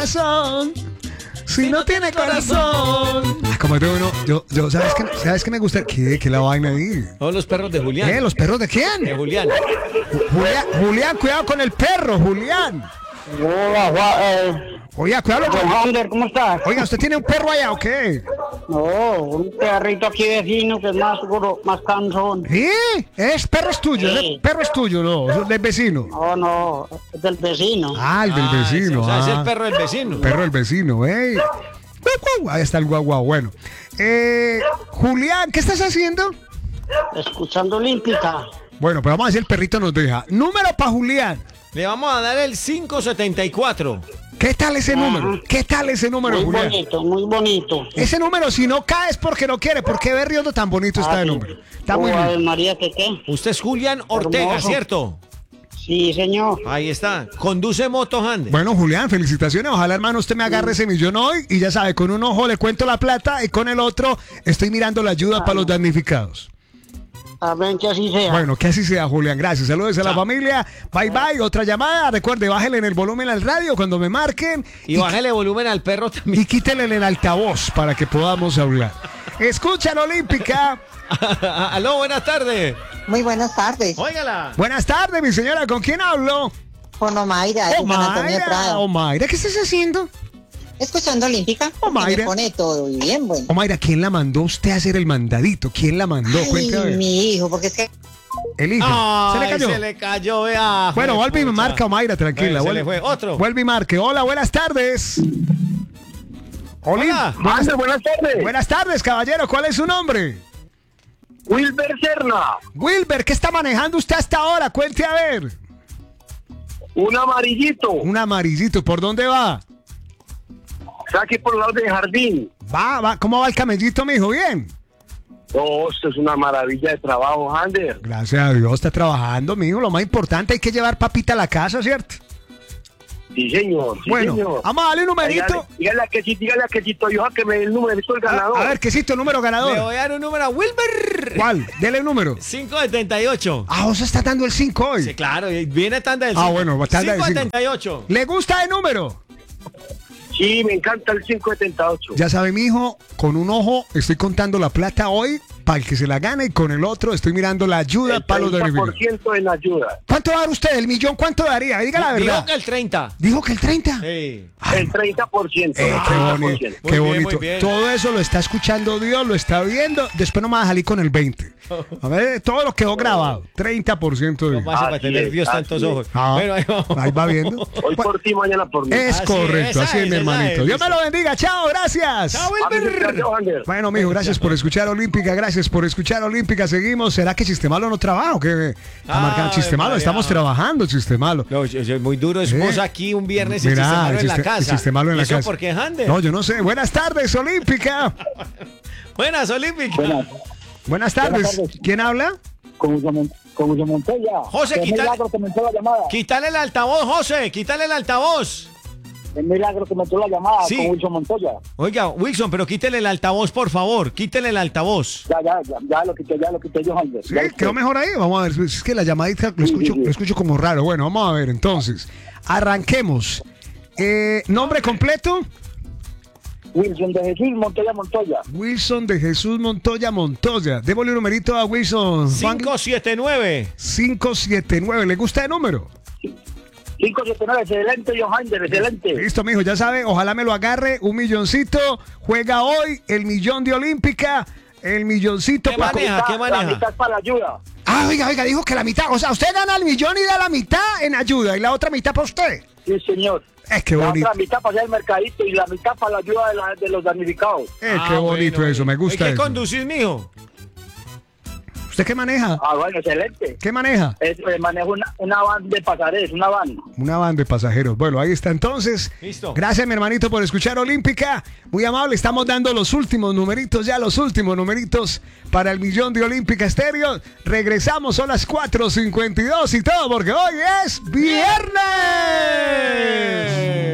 corazón. Si no tiene corazón. Ah, como tengo uno, yo, ¿sabes qué me gusta? ¿Qué la vaina ahí? Son los perros de Julián. ¿Los perros de quién? De Julián. Julián, cuidado con el perro, Julián. Hola, Oiga, cuidado. Wander, ¿cómo estás? Oiga, ¿usted tiene un perro allá o qué? No, un perrito aquí vecino que es más seguro, más cansón. ¿Sí? Perro es tuyo, Sí. perro es tuyo, no, es del vecino. No, es del vecino. Ah, el del vecino. O sea, es el perro del vecino. Perro del vecino, ey. Ahí está el guau. Bueno, Julián, ¿qué estás haciendo? Escuchando Olímpica. Bueno, pero vamos a ver si el perrito nos deja. Número para Julián. Le vamos a dar el 574. ¿Qué tal ese número? ¿Qué tal ese número, Muy Julián? bonito, muy bonito. Ese número, si no cae es porque no quiere. ¿Por qué Berriondo tan bonito está el sí. número? Está muy Ave bien. María, ¿qué? Usted es Julián Ortega, Hermoso. ¿cierto? Sí, señor. Ahí está. Conduce moto, Ander. Bueno, Julián, felicitaciones. Ojalá, hermano, usted me agarre ese millón hoy. Y ya sabe, con un ojo le cuento la plata y con el otro estoy mirando la ayuda para los damnificados. Amén, que así sea. Bueno, que así sea, Julián. Gracias. Saludos a la familia. Bye. Otra llamada. Recuerde, bájele en el volumen al radio cuando me marquen. Y bájale volumen al perro también. Y quítele en el altavoz para que podamos hablar. Escuchan Olímpica. Aló, buenas tardes. Muy buenas tardes. Óigala. Buenas tardes, mi señora. ¿Con quién hablo? Con Omaira, de San Antonio de Prado. Omaira, ¿qué estás haciendo? Escuchando Olímpica. Omaira. Me pone todo y bien bueno. Omaira, ¿quién la mandó usted a hacer el mandadito? ¿Quién la mandó? Ay, Cuente a ver. mi hijo, porque es que El hijo. Ay, ¿Se le cayó? Se le cayó, vea. Bueno, vuelve y me Pucha. marca, Omaira, tranquila. Bueno, se le fue. Otro. Vuelve y marque. Hola, buenas tardes. Hola. Buenas tardes. Buenas tardes, caballero. ¿Cuál es su nombre? Wilber Serna, Wilber, ¿qué está manejando usted hasta ahora? Cuente a ver. un amarillito. Un amarillito. ¿Por dónde va? Está aquí por el lado del jardín. Va. ¿Cómo va el camellito, mijo? ¿Bien? Oh, esto es una maravilla de trabajo, Ander. Gracias a Dios, está trabajando, mijo. Lo más importante, hay que llevar papita a la casa, ¿cierto? Sí, señor. Sí, Bueno, señor. vamos a darle un numerito. Dígale a Quesito, yo que me dé el numerito del ganador. A ver, Quesito, número Le ganador. voy a dar un número a Wilber. ¿Cuál? Dele el número. 578. Ah, vos está dando el 5 hoy. Sí, claro, viene tanda del Ah, 5. bueno, tanda del 578. ¿Le gusta el número? Sí, me encanta el 578. Ya sabe, mijo, con un ojo estoy contando la plata hoy para el que se la gane y con el otro estoy mirando la ayuda El para los damnificados. 30% en ayuda. ¿Cuánto va a dar usted? ¿El millón cuánto daría? Diga la Dijo verdad. que el 30. ¿Dijo que el 30? Sí. El 30%. Qué bonito, Muy qué bien, bonito. muy bien. Todo eso lo está escuchando Dios, lo está viendo. Después no me va a salir con el 20. A ver, todo lo quedó grabado. 30% de... No pasa para Así tener es, Dios así tantos es. ojos. Ah, Bueno, ahí vamos. ahí va viendo. Hoy por ti, mañana por mí. Es Así correcto, es, así es, mi esa hermanito. es, Dios me lo bendiga. Chao, gracias. Chao, A mí me Wilber. encantó, Ander. Bueno, mijo, gracias por escuchar Olímpica, gracias por escuchar Olímpica. Seguimos. ¿Será que Chistemalo no trabaja o qué? Está marcando Chistemalo, María. estamos trabajando, Chistemalo. No, muy duro es vos aquí un viernes y el Mira, Chistemalo en la el casa. Chistemalo en la ¿Eso casa. por qué, Ander? No, yo no sé. Buenas tardes, Olímpica. Buenas, Olímpica. Buenas tardes. Buenas tardes. ¿Quién habla? Con Wilson Montoya. José, Qué quítale- milagro que me entró la llamada. Quítale el altavoz, José. Quítale el altavoz. Es milagro que me entró la llamada Sí. con Wilson Montoya. Oiga, Wilson, pero quítele el altavoz, por favor. Quítele el altavoz. Ya lo quité yo, Ander. Sí, quedó mejor ahí. Vamos a ver. Es que la llamadita lo escucho como raro. Bueno, vamos a ver entonces. Arranquemos. Nombre completo. Wilson de Jesús Montoya. Wilson de Jesús Montoya. Démosle un numerito a Wilson. 579. 579. ¿Le gusta el número? 579, excelente, Johander, excelente. Listo, mijo, ya sabe, ojalá me lo agarre. Un milloncito. Juega hoy el millón de Olímpica. El milloncito ¿Qué para... maneja? ¿Qué maneja? La mitad es para la ayuda. Ah, oiga, dijo que la mitad. O sea, usted gana el millón y da la mitad en ayuda y la otra mitad para usted. Sí, señor. Qué La bonito. otra mitad para hacer el mercadito y la mitad para la ayuda de los damnificados. Qué bonito bueno. eso, me gusta ¿Y qué eso. conducís, mijo? ¿Usted qué maneja? Ah, bueno, excelente. ¿Qué maneja? Manejo una van de pasareros, una van. Una van de pasajeros. Bueno, ahí está entonces. Listo. Gracias, mi hermanito, por escuchar Olímpica. Muy amable, estamos dando los últimos numeritos para el millón de Olímpica Estéreo. Regresamos, son las 4:52 y todo, porque hoy es viernes.